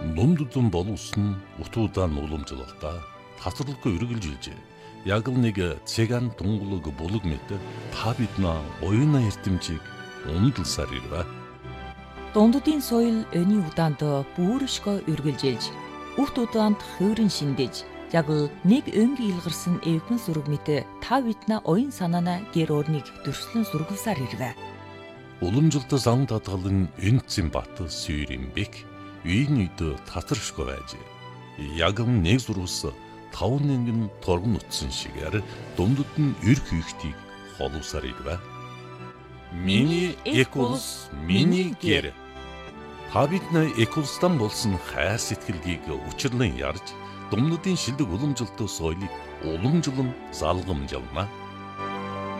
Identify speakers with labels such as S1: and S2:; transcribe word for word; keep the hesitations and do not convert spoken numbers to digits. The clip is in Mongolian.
S1: Номдудун болуулсан утуудаа уламжлалтаа тасралгүй үргэлжилжээ. Яг л нэг цэган тунгалаг булаг мэт та биднаа оюуна эрдэмжийг ундалсаар ирвэ.
S2: Дундуудын соёл өний удаанд бүршгөө үргэлжилж, үхт удаанд хөөрөн шиндэж, яг л нэг өнгийн илгарсан эвгэн сүрэг мэт та биднаа оюун санаана гэр орныг төрслөн сургалсаар ирвэ.
S1: Уламжлалт зам татгалан энцэн бат сүйрэмбек үйн үйд татаршгүй байж. Яг нэг зурвас таван нэнгэн торгон утсан шигээр дундад нь эр хийхтийг холуусаар ирвэ. Миний экулс, миний гэр. Та биднээ экулстан болсон хайр сэтгэлгийг учирлан ярьж, дундадын шилдэг уламжлалт соёлыг уламжлан залгамжлана.